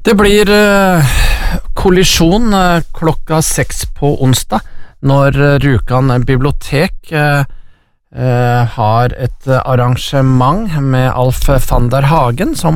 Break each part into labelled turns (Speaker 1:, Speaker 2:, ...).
Speaker 1: Det blir kollisjon klokka 6 på onsdag, når Rjukan bibliotek har et arrangement med Alf van der Hagen, som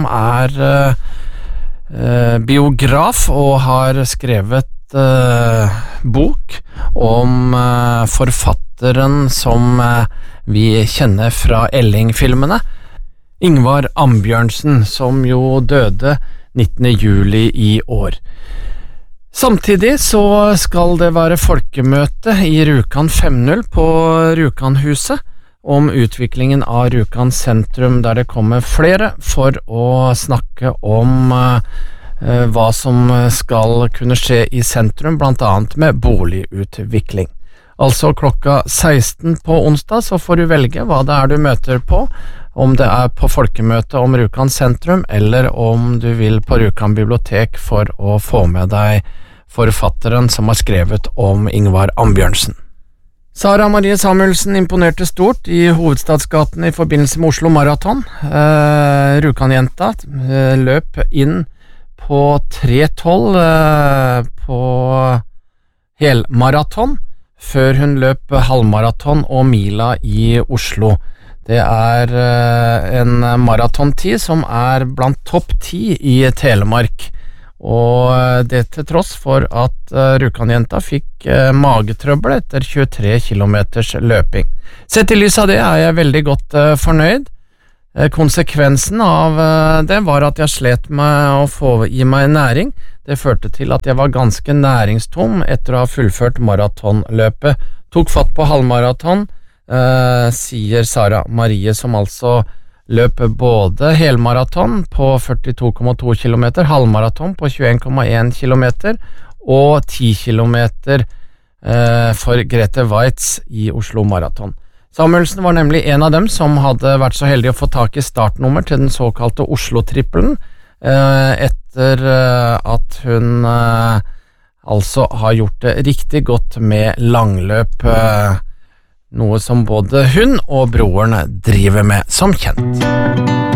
Speaker 1: biograf og har skrevet bok om forfatteren som vi kjenner fra Elling-filmene, Ingvar Ambjørnsen, som jo døde 19. juli i år. Samtidig så skal det være folkemøte i Rjukan 5.0 på Rjukanhuset om utviklingen av Rjukan sentrum, der det kommer flere for å snakke om hva som skal kunne skje i sentrum, blant annet med boligutvikling. Altså klokka 16 på onsdag så får du velge hva det du møter på, om det på folkemøte om Rjukan sentrum, eller om du vil på Rjukan bibliotek for å få med deg forfatteren som har skrevet om Ingvar Ambjørnsen. Sara Marie Samuelsen imponerte stort i Hovedstadsgaten i forbindelse med Oslo Marathon. Rjukan-jenta løp inn på 3:12 på helmaraton, før hun løp halvmaraton og mila i Oslo. Det en maratontid som blant topp 10 i Telemark, og det til tross for at Rjukan-jenta fikk magetrøbbel etter 23 kilometers løping. Sett i lys av det jeg veldig godt fornøyd. Konsekvensen av det var at jeg slet med å få i meg næring. Det førte til at jeg var ganske næringstom etter å ha fullført maratonløpet. Tok fatt på halvmaraton, sier Sara Marie, som altså løp både helmaraton på 42,2 km, halvmaraton på 21,1 km og 10 km for Grete Waitz i Oslo Marathon. Samuelsen var nemlig en av dem som hadde vært så heldig å få tak i startnummer til den såkalte Oslo-trippelen, etter at hun altså har gjort det riktig godt med langløp, noe som både hun og broren driver med, som kjent.